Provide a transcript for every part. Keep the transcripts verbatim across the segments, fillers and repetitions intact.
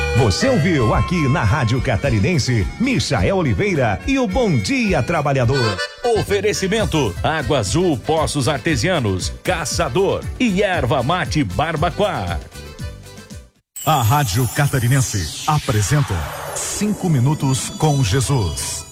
Você ouviu aqui na Rádio Catarinense, Michael Oliveira e o Bom Dia Trabalhador. Oferecimento: Água Azul Poços Artesianos, Caçador e Erva Mate Barbacoa. A Rádio Catarinense apresenta Cinco Minutos com Jesus.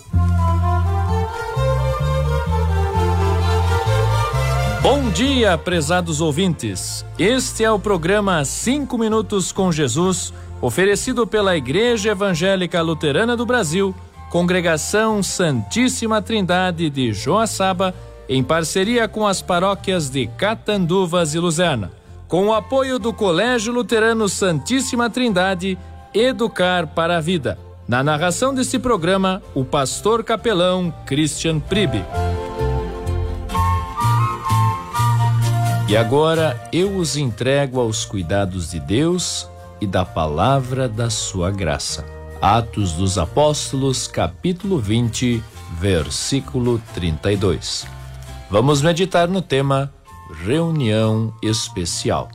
Bom dia, prezados ouvintes. Este é o programa Cinco Minutos com Jesus, oferecido pela Igreja Evangélica Luterana do Brasil, Congregação Santíssima Trindade de Joaçaba, em parceria com as paróquias de Catanduvas e Luzerna, com o apoio do Colégio Luterano Santíssima Trindade, Educar para a Vida. Na narração deste programa, o pastor capelão Christian Pribe. E agora eu os entrego aos cuidados de Deus e da palavra da sua graça. Atos dos Apóstolos, capítulo vinte, versículo trinta e dois. Vamos meditar no tema reunião especial.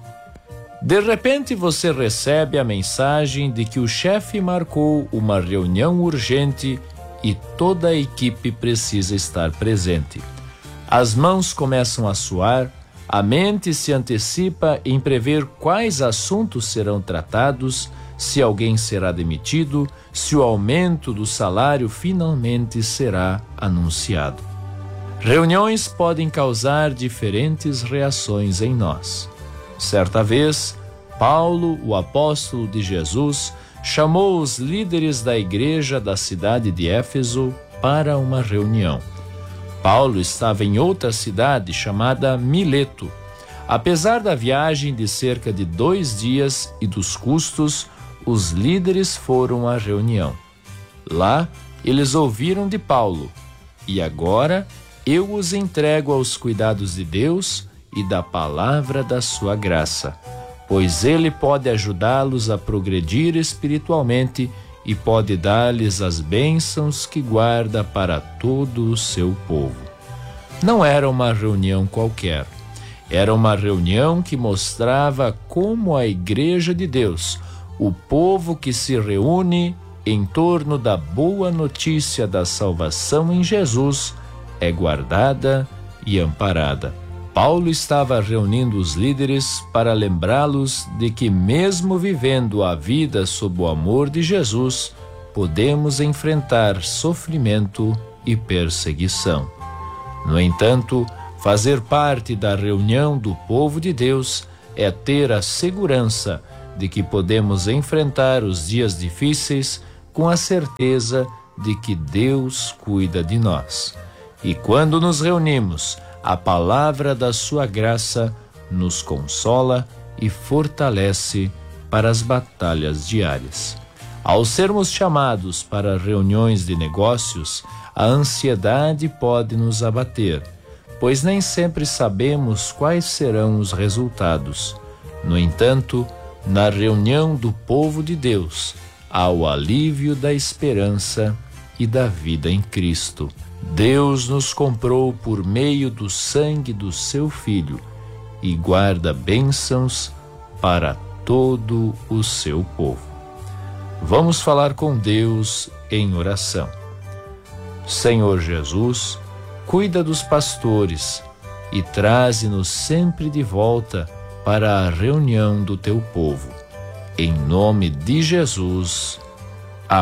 De repente você recebe a mensagem de que o chefe marcou uma reunião urgente e toda a equipe precisa estar presente. As mãos começam a suar, a mente se antecipa em prever quais assuntos serão tratados, se alguém será demitido, se o aumento do salário finalmente será anunciado. Reuniões podem causar diferentes reações em nós. Certa vez, Paulo, o apóstolo de Jesus, chamou os líderes da igreja da cidade de Éfeso para uma reunião. Paulo estava em outra cidade chamada Mileto. Apesar da viagem de cerca de dois dias e dos custos, os líderes foram à reunião. Lá, eles ouviram de Paulo: e agora eu os entrego aos cuidados de Deus e da palavra da sua graça, pois ele pode ajudá-los a progredir espiritualmente e pode dar-lhes as bênçãos que guarda para todo o seu povo. Não era uma reunião qualquer. Era uma reunião que mostrava como a Igreja de Deus, o povo que se reúne em torno da boa notícia da salvação em Jesus, é guardada e amparada. Paulo estava reunindo os líderes para lembrá-los de que, mesmo vivendo a vida sob o amor de Jesus, podemos enfrentar sofrimento e perseguição. No entanto, fazer parte da reunião do povo de Deus é ter a segurança de que podemos enfrentar os dias difíceis com a certeza de que Deus cuida de nós. E quando nos reunimos, a palavra da sua graça nos consola e fortalece para as batalhas diárias. Ao sermos chamados para reuniões de negócios, a ansiedade pode nos abater, pois nem sempre sabemos quais serão os resultados. No entanto, na reunião do povo de Deus, há o alívio da esperança e da vida em Cristo. Deus nos comprou por meio do sangue do seu Filho e guarda bênçãos para todo o seu povo. Vamos falar com Deus em oração. Senhor Jesus, cuida dos pastores e traze-nos sempre de volta para a reunião do teu povo. Em nome de Jesus.